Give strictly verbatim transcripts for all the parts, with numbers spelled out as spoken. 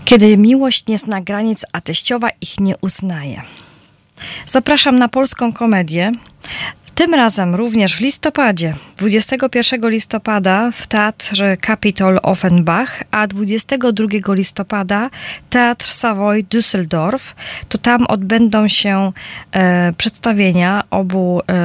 Kiedy miłość nie zna granic, a teściowa ich nie uznaje. Zapraszam na polską komedię. Tym razem również w listopadzie, dwudziestego pierwszego listopada w Teatrze Capitol Offenbach, a dwudziestego drugiego listopada Teatr Savoy Düsseldorf. To tam odbędą się e, przedstawienia obu e,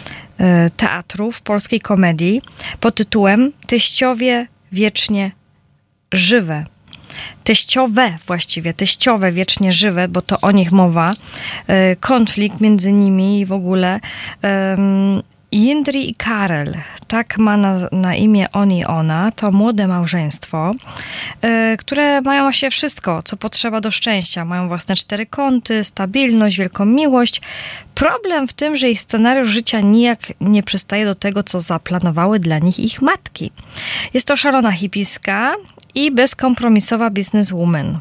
e, teatrów polskiej komedii pod tytułem Teściowie wiecznie żywe. Teściowe właściwie, teściowe wiecznie żywe, bo to o nich mowa. E, konflikt między nimi i w ogóle. E, Jindri i Karel, tak ma na, na imię on i ona, to młode małżeństwo, e, które mają właśnie wszystko, co potrzeba do szczęścia. Mają własne cztery kąty, stabilność, wielką miłość. Problem w tym, że ich scenariusz życia nijak nie przystaje do tego, co zaplanowały dla nich ich matki. Jest to szalona hipiska i bezkompromisowa bizneswoman.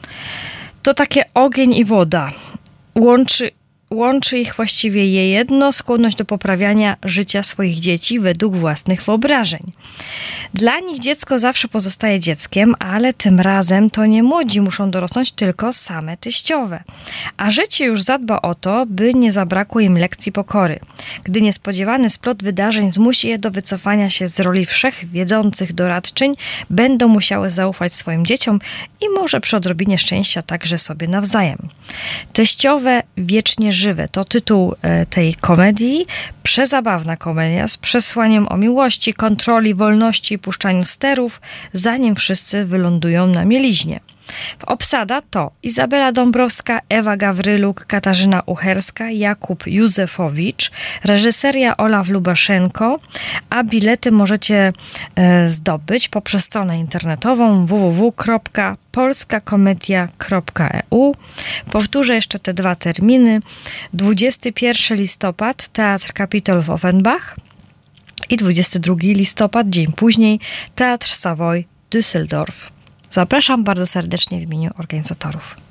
To takie ogień i woda. Łączy, łączy ich właściwie je jedno, skłonność do poprawiania życia swoich dzieci według własnych wyobrażeń. Dla nich dziecko zawsze pozostaje dzieckiem, ale tym razem to nie młodzi muszą dorosnąć, tylko same teściowe. A życie już zadba o to, by nie zabrakło im lekcji pokory. Gdy niespodziewany splot wydarzeń zmusi je do wycofania się z roli wszechwiedzących doradczyń, będą musiały zaufać swoim dzieciom i może przy odrobinie szczęścia także sobie nawzajem. Teściowe wiecznie żywe to tytuł tej komedii. Przezabawna komedia z przesłaniem o miłości, kontroli, wolności i puszczaniu sterów, zanim wszyscy wylądują na mieliźnie. Obsada to Izabela Dąbrowska, Ewa Gawryluk, Katarzyna Ucherska, Jakub Józefowicz, reżyseria Olaf Lubaszenko, a bilety możecie e, zdobyć poprzez stronę internetową w w w kropka polska komedia kropka e u. Powtórzę jeszcze te dwa terminy. dwudziestego pierwszego listopad Teatr Capitol w Offenbach i dwudziestego drugiego listopad, dzień później, Teatr Savoy Düsseldorf. Zapraszam bardzo serdecznie w imieniu organizatorów.